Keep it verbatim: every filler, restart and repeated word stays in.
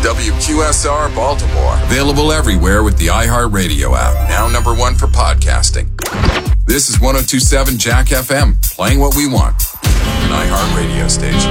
W Q S R Baltimore. Available everywhere with the iHeartRadio app. Now number one for podcasting. This is one oh two point seven Jack F M, playing what we want. An iHeartRadio station.